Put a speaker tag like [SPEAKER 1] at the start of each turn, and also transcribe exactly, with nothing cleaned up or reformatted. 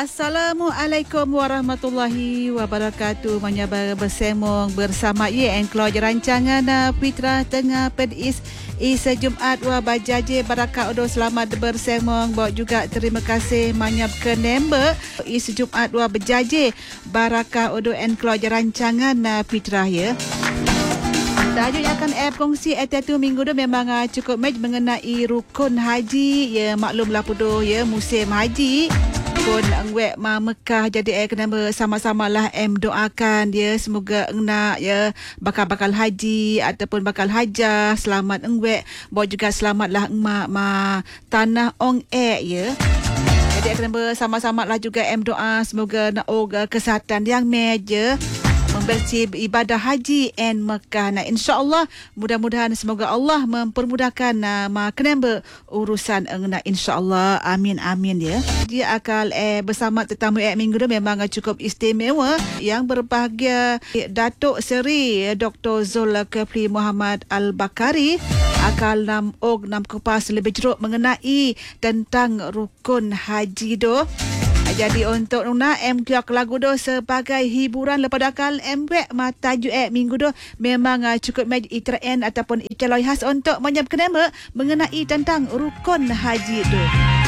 [SPEAKER 1] Assalamualaikum warahmatullahi wabarakatuh. Menyapa bersemong bersama ye engklo rancangan Fitrah Tengah Pedis Isa Jumaat wa bajaje baraka odo selamat bersemong. Bawa juga terima kasih manyap ke nember Isa Jumaat wa bajaje baraka odo engklo rancangan Fitrah ye. Tajuk yang akan saya kongsi itu minggu tu memang uh, cukup mej mengenai rukun haji. Ya maklumlah pudo ya musim haji. Kun ngwek ma Mekah jadi eh kena bersama-sama lah em doakan dia semoga nak ya bakal-bakal haji ataupun bakal hajah selamat ngwek. Bawa juga selamatlah emak ma tanah ong ek ya. Jadi kena bersama-sama lah juga em doa semoga nak oh, kesihatan yang meja membersih ibadah haji and Mekah. Nah, insya-Allah mudah-mudahan semoga Allah mempermudahkan nama uh, kenapa urusan engna insya-Allah. Amin amin ya. Dia akal eh bersama tetamu eh minggu tu memang uh, cukup istimewa yang berbahagia Datuk Seri Doktor Zulkifli Muhammad Al-Bakari akal nam og nam kupas lebih jeruk mengenai tentang rukun haji do. Jadi untuk Nuna M kiak lagu do sebagai hiburan lepas akal M wek mata ju ek minggu do memang uh, cukup mej iterain ataupun ikaloi khas untuk menyebutkan nama mengenai tentang rukun haji do.